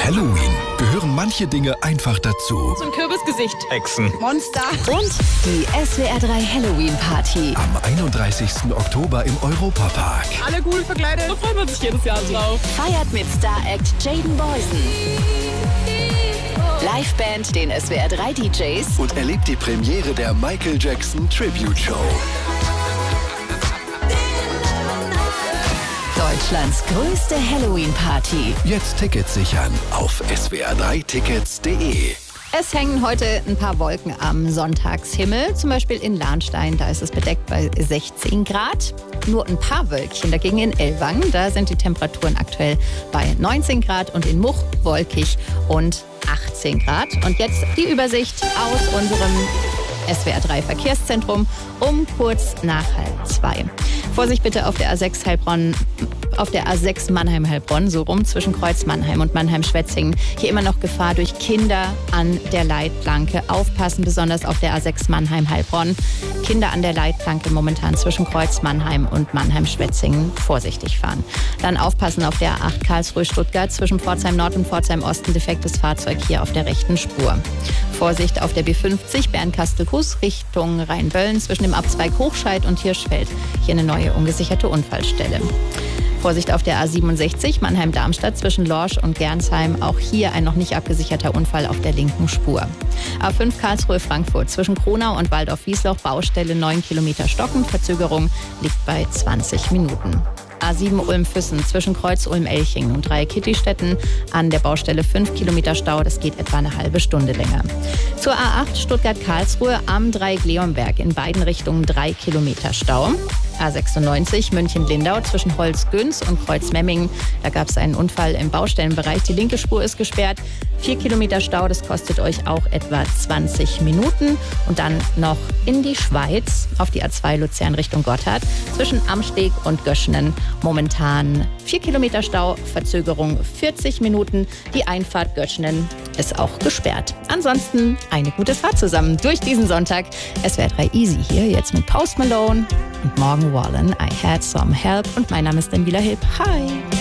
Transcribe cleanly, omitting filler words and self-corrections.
Halloween gehören manche Dinge einfach dazu. So ein Kürbisgesicht. Echsen. Monster. Und die SWR 3 Halloween Party. Am 31. Oktober im Europapark. Alle cool verkleidet. Da freut man sich jedes Jahr drauf. Feiert mit Star-Act Jaden Boysen. Liveband, den SWR 3 DJs. Und erlebt die Premiere der Michael Jackson Tribute Show. Deutschlands größte Halloween-Party. Jetzt Tickets sichern auf swr3tickets.de. Es hängen heute ein paar Wolken am Sonntagshimmel. Zum Beispiel in Lahnstein, da ist es bedeckt bei 16 Grad. Nur ein paar Wölkchen dagegen in Ellwangen. Da sind die Temperaturen aktuell bei 19 Grad und in Much wolkig und 18 Grad. Und jetzt die Übersicht aus unserem SWR 3 Verkehrszentrum um kurz nach 1:30. Vorsicht bitte auf der A6 Heilbronn, auf der A6 Mannheim-Heilbronn, so rum zwischen Kreuz Mannheim und Mannheim-Schwetzingen. Hier immer noch Gefahr durch Kinder an der Leitplanke. Aufpassen, besonders auf der A6 Mannheim-Heilbronn. Kinder an der Leitplanke momentan zwischen Kreuz Mannheim und Mannheim-Schwetzingen vorsichtig fahren. Dann aufpassen auf der A8 Karlsruhe-Stuttgart zwischen Pforzheim Nord und Pforzheim Osten. Defektes Fahrzeug hier auf der rechten Spur. Vorsicht auf der B50 Bernkastel-Kues Richtung Rheinböllen zwischen dem Abzweig Hochscheid und Hirschfeld. Hier eine neue ungesicherte Unfallstelle. Vorsicht auf der A67 Mannheim-Darmstadt zwischen Lorsch und Gernsheim. Auch hier ein noch nicht abgesicherter Unfall auf der linken Spur. A5 Karlsruhe-Frankfurt zwischen Kronau und Waldorf-Wiesloch. Baustelle 9 Kilometer Stocken. Verzögerung liegt bei 20 Minuten. A7 Ulm-Füssen zwischen Kreuz Ulm-Elching und Dreieck-Kittistetten an der Baustelle 5 Kilometer Stau. Das geht etwa eine halbe Stunde länger. Zur A8 Stuttgart-Karlsruhe am Dreieck Leonberg in beiden Richtungen 3 Kilometer Stau. A96 München-Lindau zwischen Holzgüns und Kreuz-Memmingen. Da gab es einen Unfall im Baustellenbereich. Die linke Spur ist gesperrt. 4 Kilometer Stau, das kostet euch auch etwa 20 Minuten. Und dann noch in die Schweiz auf die A2 Luzern Richtung Gotthard zwischen Amsteg und Göschenen. Momentan 4 Kilometer Stau, Verzögerung 40 Minuten. Die Einfahrt Göschenen ist auch gesperrt. Ansonsten eine gute Fahrt zusammen durch diesen Sonntag. SWR 3 Easy hier jetzt mit Post Malone und Morgan Wallen. I Had Some Help und mein Name ist Daniela Hilb. Hi!